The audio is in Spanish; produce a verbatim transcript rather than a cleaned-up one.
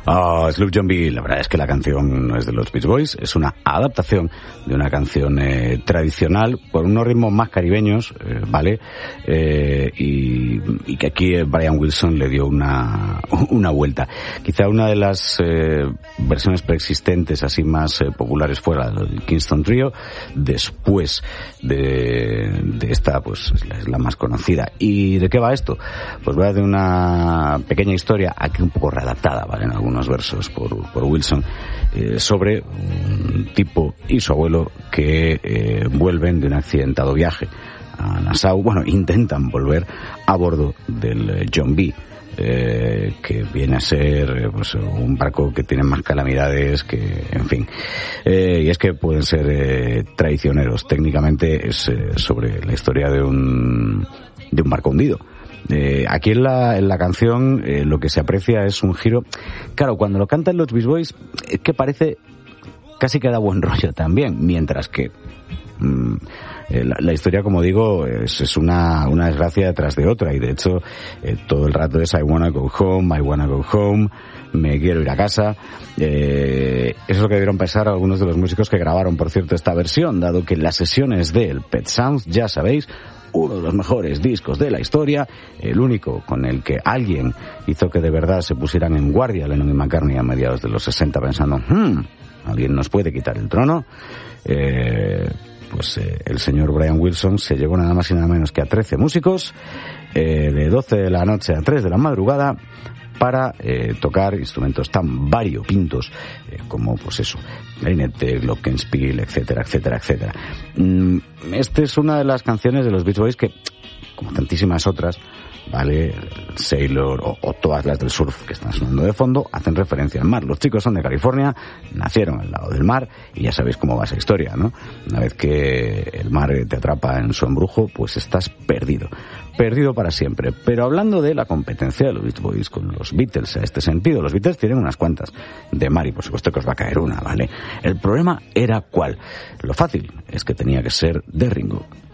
Oh, Sloop John B, la verdad es que la canción no es de los Beach Boys, es una adaptación de una canción eh, tradicional con unos ritmos más caribeños, eh, ¿vale? Eh, y, y que aquí Brian Wilson le dio una, una vuelta. Quizá una de las eh, versiones preexistentes así más eh, populares fuera del Kingston Trio, después de, de esta, pues es la, es la más conocida. ¿Y de qué va esto? Pues va de una pequeña historia, aquí un poco readaptada, ¿vale? En algunos versos por, por Wilson, eh, sobre un tipo y su abuelo que eh, vuelven de un accidentado viaje a Nassau. Bueno, intentan volver a bordo del John B, eh, que viene a ser pues un barco que tiene más calamidades que, en fin. Eh, y es que pueden ser eh, traicioneros. Técnicamente es eh, sobre la historia de un, de un barco hundido. Eh, aquí en la, en la canción eh, lo que se aprecia es un giro. Claro, cuando lo cantan los Beach Boys es que parece casi que da buen rollo también, mientras que mmm, eh, la, la historia, como digo, es, es una, una desgracia detrás de otra, y de hecho eh, todo el rato es I wanna go home, I wanna go home, me quiero ir a casa. Eh, eso es lo que debieron pensar algunos de los músicos que grabaron, por cierto, esta versión, dado que en las sesiones del Pet Sounds, ya sabéis, uno de los mejores discos de la historia, el único con el que alguien hizo que de verdad se pusieran en guardia Lennon y McCartney a mediados de los sesenta pensando, hmm, alguien nos puede quitar el trono. Eh, pues eh, el señor Brian Wilson se llevó nada más y nada menos que a trece músicos, eh, de doce de la noche a tres de la madrugada, para eh, tocar instrumentos tan variopintos eh, como, pues eso, clarinete, glockenspiel, etcétera, etcétera, etcétera. Mm, esta es una de las canciones de los Beach Boys que, como tantísimas otras, ¿vale? Sailor o, o todas las del surf que están sonando de fondo, hacen referencia al mar. Los chicos son de California, nacieron al lado del mar, y ya sabéis cómo va esa historia, ¿no? Una vez que el mar te atrapa en su embrujo, pues estás perdido. Perdido para siempre. Pero hablando de la competencia de los Beach Boys con los Beatles, a este sentido, los Beatles tienen unas cuantas de mar, y por supuesto que os va a caer una, ¿vale? El problema era ¿cuál? Lo fácil es que tenía que ser de Ringo.